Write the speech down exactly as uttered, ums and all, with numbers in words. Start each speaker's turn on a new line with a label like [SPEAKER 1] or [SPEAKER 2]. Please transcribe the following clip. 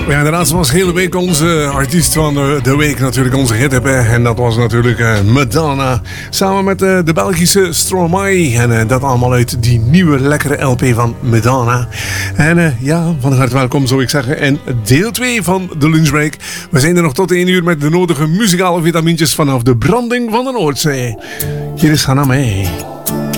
[SPEAKER 1] Ja, inderdaad, was de hele week onze artiest van de, de week natuurlijk, onze hit. En dat was natuurlijk uh, Madonna. Samen met uh, de Belgische Stromae. En uh, dat allemaal uit die nieuwe lekkere L P van Madonna. En uh, ja, van harte welkom zou ik zeggen. En deel twee van de lunchbreak. We zijn er nog tot één uur met de nodige muzikale vitamintjes vanaf de branding van de Noordzee. Hier is Hannah May.